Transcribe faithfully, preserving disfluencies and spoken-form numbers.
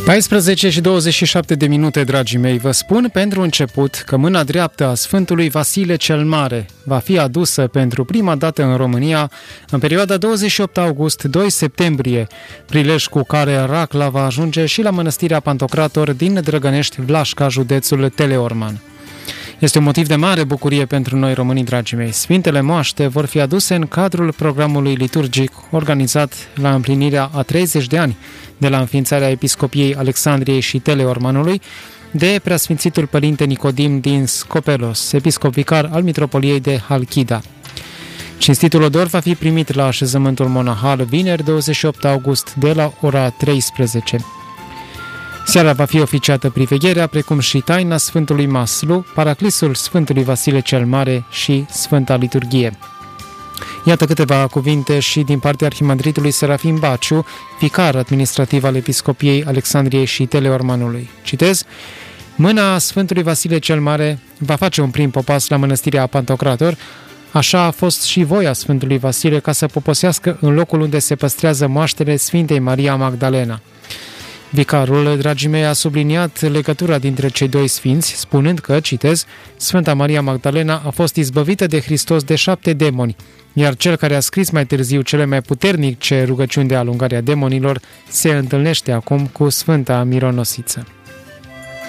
paisprezece și douăzeci și șapte de minute, dragii mei, vă spun pentru început că mâna dreaptă a Sfântului Vasile cel Mare va fi adusă pentru prima dată în România în perioada douăzeci și opt august - doi septembrie, prilej cu care racla va ajunge și la Mănăstirea Pantocrator din Drăgănești, Vlașca, județul Teleorman. Este un motiv de mare bucurie pentru noi românii, dragii mei. Sfintele moaște vor fi aduse în cadrul programului liturgic organizat la împlinirea a treizeci de ani de la înființarea Episcopiei Alexandriei și Teleormanului de Preasfințitul Părinte Nicodim din Scopelos, episcop vicar al Mitropoliei de Halkida. Cinstitul odor va fi primit la așezământul monahal vineri douăzeci și opt august de la ora treisprezece. Seara va fi oficiată privegherea, precum și taina Sfântului Maslu, paraclisul Sfântului Vasile cel Mare și Sfânta Liturghie. Iată câteva cuvinte și din partea arhimandritului Serafim Baciu, vicar administrativ al Episcopiei Alexandriei și Teleormanului. Citez: mâna Sfântului Vasile cel Mare va face un prim popas la Mănăstirea Pantocrator. Așa a fost și voia Sfântului Vasile, ca să poposească în locul unde se păstrează moaștele Sfintei Maria Magdalena. Vicarul, dragii mei, a subliniat legătura dintre cei doi sfinți, spunând că, citez, Sfânta Maria Magdalena a fost izbăvită de Hristos de șapte demoni, iar cel care a scris mai târziu cele mai puternice rugăciuni de alungare a demonilor se întâlnește acum cu Sfânta Mironosiță.